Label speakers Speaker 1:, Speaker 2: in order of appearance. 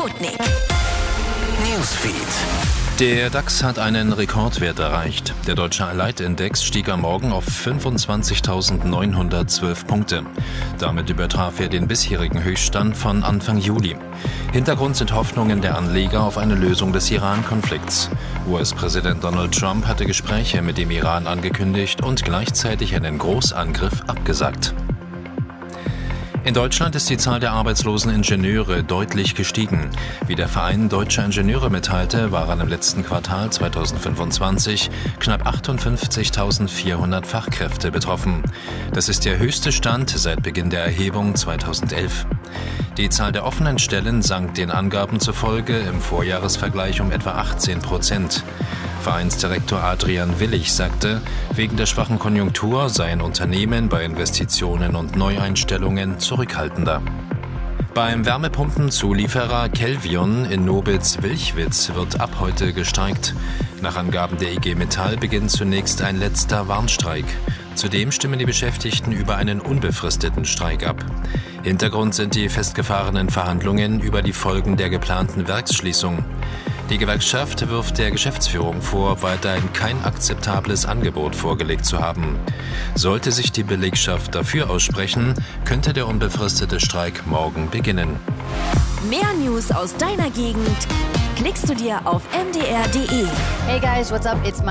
Speaker 1: Sputnik.
Speaker 2: Newsfeed.
Speaker 3: Der DAX hat einen Rekordwert erreicht. Der deutsche Leitindex stieg am Morgen auf 25.912 Punkte. Damit übertraf er den bisherigen Höchststand von Anfang Juli. Hintergrund sind Hoffnungen der Anleger auf eine Lösung des Iran-Konflikts. US-Präsident Donald Trump hatte Gespräche mit dem Iran angekündigt und gleichzeitig einen Großangriff abgesagt. In Deutschland ist die Zahl der arbeitslosen Ingenieure deutlich gestiegen. Wie der Verein Deutscher Ingenieure mitteilte, waren im letzten Quartal 2025 knapp 58.400 Fachkräfte betroffen. Das ist der höchste Stand seit Beginn der Erhebung 2011. Die Zahl der offenen Stellen sank den Angaben zufolge im Vorjahresvergleich um etwa 18%. Vereinsdirektor Adrian Willig sagte, wegen der schwachen Konjunktur seien Unternehmen bei Investitionen und Neueinstellungen zurückhaltender. Beim Wärmepumpenzulieferer Kelvion in Nobitz-Wilchwitz wird ab heute gestreikt. Nach Angaben der IG Metall beginnt zunächst ein letzter Warnstreik. Zudem stimmen die Beschäftigten über einen unbefristeten Streik ab. Hintergrund sind die festgefahrenen Verhandlungen über die Folgen der geplanten Werksschließung. Die Gewerkschaft wirft der Geschäftsführung vor, weiterhin kein akzeptables Angebot vorgelegt zu haben. Sollte sich die Belegschaft dafür aussprechen, könnte der unbefristete Streik morgen beginnen.
Speaker 1: Mehr News aus deiner Gegend klickst du dir auf mdr.de.
Speaker 4: Hey guys, what's up? It's